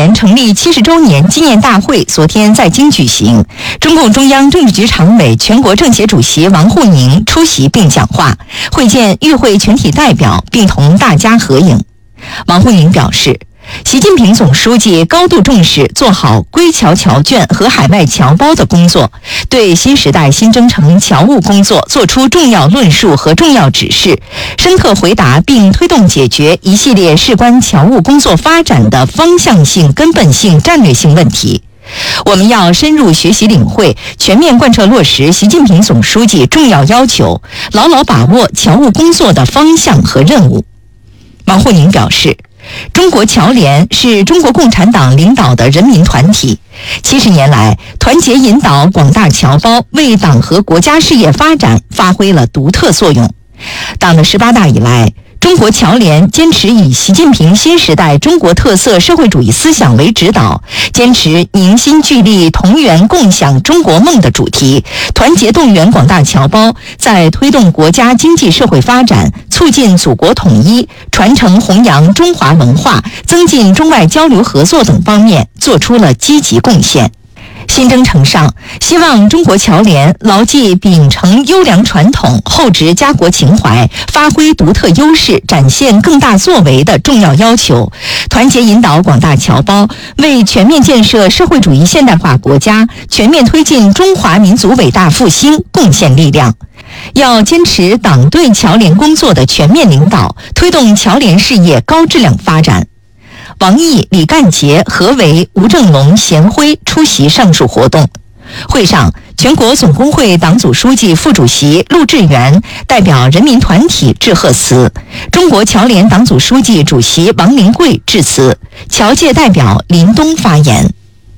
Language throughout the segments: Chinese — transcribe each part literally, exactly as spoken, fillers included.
联成立七十周年纪念大会昨天在京举行，中共中央政治局常委、全国政协主席王沪宁出席并讲话，会见与会全体代表，并同大家合影。王沪宁表示，习近平总书记高度重视做好归侨侨眷和海外侨胞的工作，对新时代新征程侨务工作作出重要论述和重要指示，深刻回答并推动解决一系列事关侨务工作发展的方向性、根本性、战略性问题。我们要深入学习领会，全面贯彻落实习近平总书记重要要求，牢牢把握侨务工作的方向和任务。王沪宁表示，中国侨联是中国共产党领导的人民团体，七十年来，团结引导广大侨胞为党和国家事业发展发挥了独特作用。党的十八大以来，中国侨联坚持以习近平新时代中国特色社会主义思想为指导，坚持凝心聚力同源共享中国梦的主题，团结动员广大侨胞，在推动国家经济社会发展、促进祖国统一、传承弘扬中华文化、增进中外交流合作等方面做出了积极贡献。新征程上，希望中国侨联牢记秉承优良传统、厚植家国情怀、发挥独特优势、展现更大作为的重要要求，团结引导广大侨胞为全面建设社会主义现代化国家、全面推进中华民族伟大复兴贡献力量。要坚持党对侨联工作的全面领导，推动侨联事业高质量发展。王毅、李干杰、何为、吴正龙、贤辉出席上述活动。会上，全国总工会党组书记、副主席陆志源代表人民团体致贺词，中国侨联党组书记、主席王灵桂致辞，侨界代表林东发言。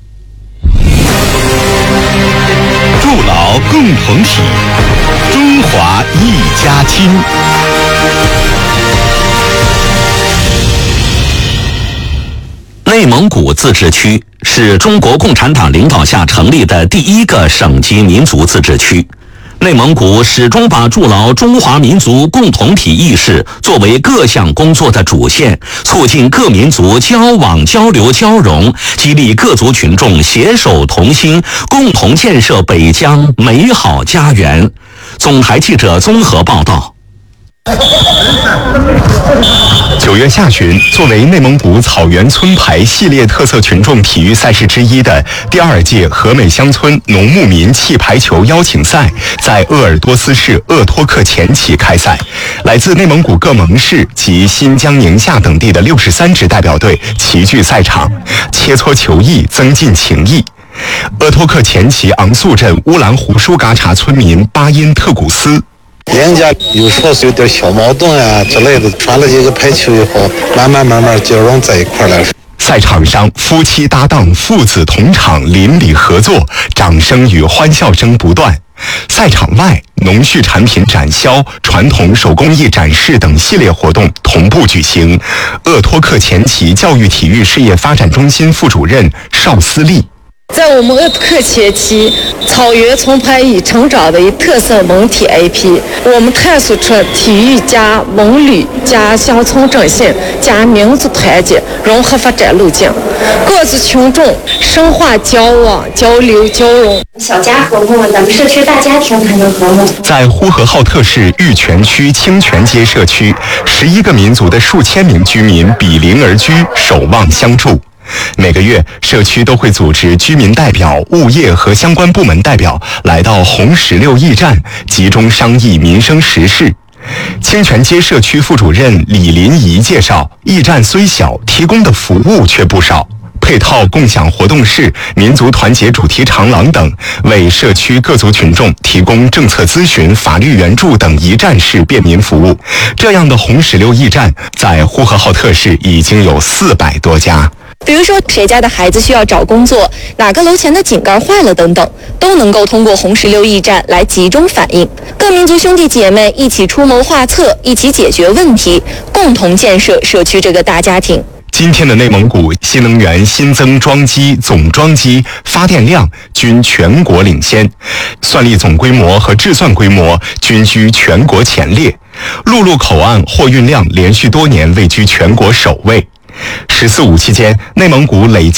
筑牢共同体，中华一家亲。内蒙古自治区是中国共产党领导下成立的第一个省级民族自治区。内蒙古始终把筑牢中华民族共同体意识作为各项工作的主线，促进各民族交往交流交融，激励各族群众携手同心，共同建设北疆美好家园。总台记者综合报道。 九月下旬，作为内蒙古草原村排系列特色群众体育赛事之一的第二届和美乡村农牧民气排球邀请赛在鄂尔多斯市鄂托克前旗开赛。来自内蒙古各盟市及新疆、宁夏等地的六十三支代表队齐聚赛场，切磋球艺，增进情谊。鄂托克前旗昂素镇乌兰胡舒嘎查村民巴音特古斯。 人家有时候有点小矛盾啊之类的，传了几个排球以后，慢慢慢慢交融在一块了。 赛场上，夫妻搭档、父子同场，邻里合作，掌声与欢笑声不断。赛场外，农畜产品展销、传统手工艺展示等系列活动同步举行。鄂托克前旗教育体育事业发展中心副主任邵思丽。 在我们鄂托克前旗，草原村排已成长的一特色蒙体 I P， 我们探索出体育加文旅加乡村振兴加民族团结融合发展路径，各族群众深化交往交流交融。 小家和睦，咱们社区大家庭才能和睦。 在呼和浩特市玉泉区清泉街社区，十一个民族的数千名居民比邻而居，守望相助。每个月，社区都会组织居民代表、物业和相关部门代表来到红石榴驿站，集中商议民生时事。清泉街社区副主任李林怡介绍，驿站虽小，提供的服务却不少。配套共享活动室、民族团结主题长廊等，为社区各族群众提供政策咨询、法律援助等一站式便民服务。这样的红石榴驿站在呼和浩特市已经有四百多家。 比如说谁家的孩子需要找工作，哪个楼前的井盖坏了等等，都能够通过红石榴驿站来集中反映。各民族兄弟姐妹一起出谋划策，一起解决问题，共同建设社区这个大家庭。 今天的内蒙古新能源新增装机、总装机、发电量均全国领先，算力总规模和制算规模均居全国前列，陆路口岸货运量连续多年位居全国首位。十四五期间，内蒙古累计